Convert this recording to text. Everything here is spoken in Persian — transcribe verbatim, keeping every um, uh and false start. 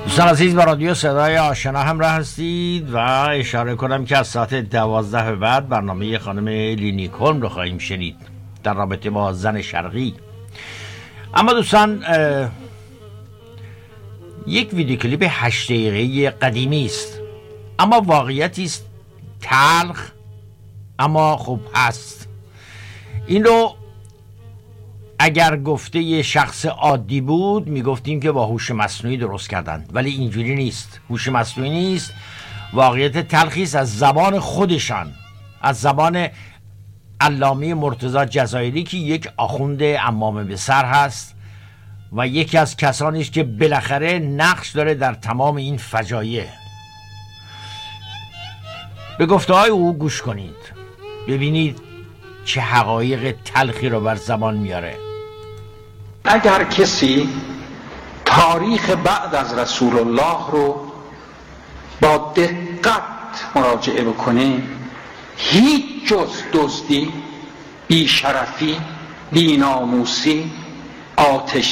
دوستان عزیز، با رادیو صدای آشنا همراه هستید و اشاره کنم که از ساعت دوازده به بعد برنامه خانم لینی کلم رو خواهیم شنید در رابطه با زن شرقی. اما دوستان، یک ویدیو کلیپ هشت دقیقه‌ای قدیمی است، اما واقعیتی است تلخ اما خوب هست. این رو اگر گفته یه شخص عادی بود میگفتیم که با هوش مصنوعی درست کردن، ولی اینجوری نیست. هوش مصنوعی نیست، واقعیت تلخی است از زبان خودشان، از زبان علامه مرتضی جزایری که یک آخوند عمامه به سر هست و یکی از کسانی است که بالاخره نقش داره در تمام این فجایع. به گفته‌های او گوش کنید، ببینید چه حقایق تلخی رو بر زبان میاره. اگر کسی تاریخ بعد از رسول الله رو با دقت مراجعه بکنه، هیچ جز دزدی، بیشرفی، بیناموسی، آتش